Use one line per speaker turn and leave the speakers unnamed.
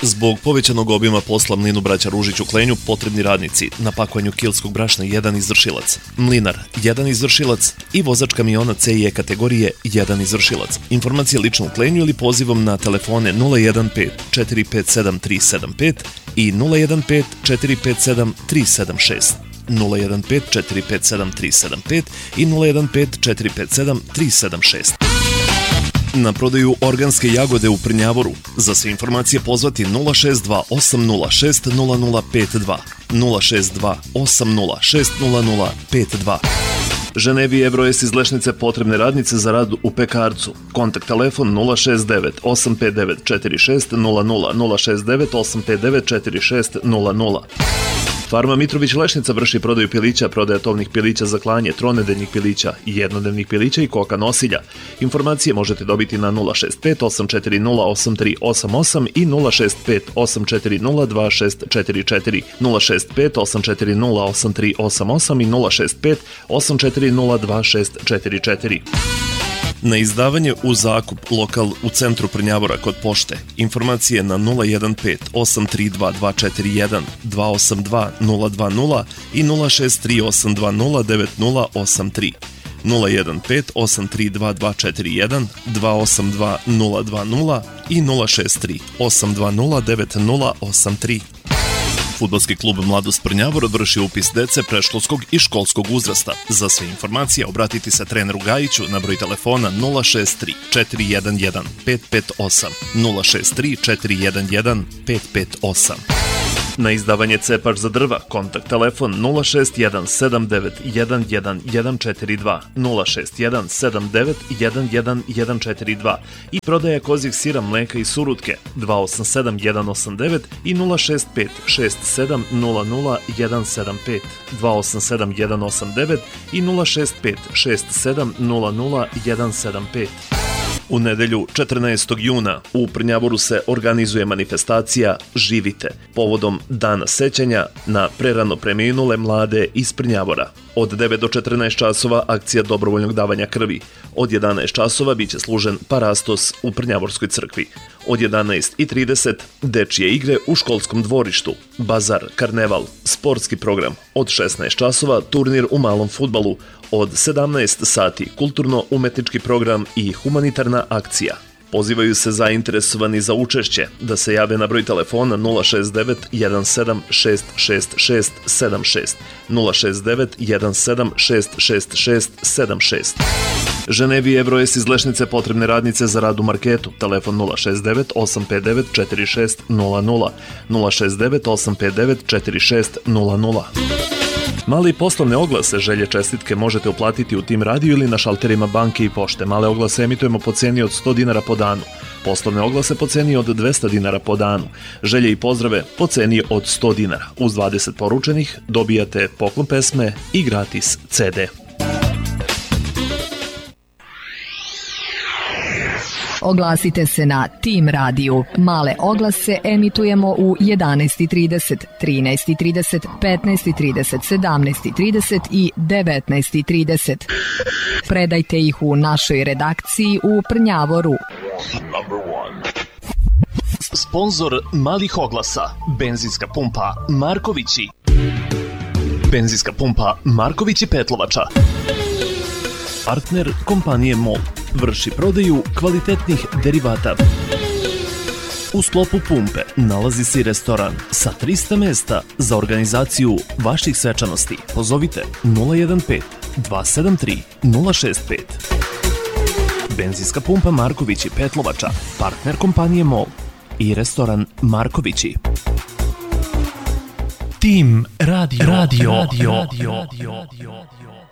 Zbog povećanog obima posla Mlinu braća Ružić u Klenju potrebni radnici na pakovanju kilskog brašna 1 izvršilac, mlinar 1 izvršilac i vozač kamiona C i E kategorije 1 izvršilac. Informacije lično u Klenju ili pozivom na telefone 015 457 375 i 015 457 376. 015 457 375 i 015 457 376. Na prodaju organske jagode u Prnjavoru. Za sve informacije pozvati 062 806 0052, 062 806 0052. Ženevi Evroes iz Lešnice potrebne radnice za rad u pekarcu. Kontakt telefon 069 859 46 00, 069 859 46 00. Farma Mitrović Lešnica vrši prodaju pilića, prodaja tovnih pilića za klanje, tronedeljnih pilića, jednodnevnih pilića i koka nosilja. Informacije možete dobiti na 065 840 8388 i 065 840 2644, 065 840 8388 i 065 840 2644. Na izdavanje u zakup lokal u centru Prnjavora kod pošte. Informacije na 015 832 241 282 020 i 063 820 9083. 015 832 241 282 020 i 063 820 9083. Fudbalski klub Mladost Prnjavor vrši upis dece predškolskog i školskog uzrasta. Za sve informacije obratiti se treneru Gajiću na broj telefona 063 411 558, 063 411 558. Na izdavanje cepač za drva, kontakt telefon 061 79 11 142, 061 79 11 142 i prodaja kozjeg sira, mleka i surutke 287 189 i 065 67 00 175, 287 189 i 065 67 00 175. U nedelju 14. juna u Prnjavoru se organizuje manifestacija Živite povodom Dana sećanja na prerano preminule mlade iz Prnjavora. Od 9 do 14 časova akcija dobrovoljnog davanja krvi. Od 11 časova biće služen parastos u Prnjavorskoj crkvi. Od 11:30 dečije igre u školskom dvorištu, bazar, karneval, sportski program. Od 16 časova turnir u malom fudbalu. Od 17 sati kulturno-umetnički program i humanitarna akcija. Pozivaju se zainteresovani za učešće da se jave na broj telefona 069 17 666 76, 069 17 666 76. Ženevi Evroes iz Lešnice potrebne radnice za rad u marketu. Telefon 069 859 46 00, 069 859 46 00. Male i poslovne oglase, želje, čestitke možete uplatiti u Tim radiju ili na šalterima banke i pošte. Male oglase emitujemo po cijeni od 100 dinara po danu. Poslovne oglase po cijeni od 200 dinara po danu. Želje i pozdrave po cijeni od 100 dinara. Uz 20 poručenih dobijate poklon pesme i gratis CD.
Oglasite se na Tim radiju. Male oglase emitujemo u 11:30, 13:30, 15:30, 17:30 i 19:30. Predajte ih u našoj redakciji u Prnjavoru.
Sponzor malih oglasa, benzinska pumpa Markovići. Benzinska pumpa Markovići Petlovača. Partner kompanije MOL. Vrši prodaju kvalitetnih derivata. U sklopu pumpe nalazi se i restoran sa 300 mesta za organizaciju vaših svečanosti. Pozovite 015 273 065. Benzinska pumpa Markovići Petlovača, partner kompanije MOL i restoran Markovići. Tim radio.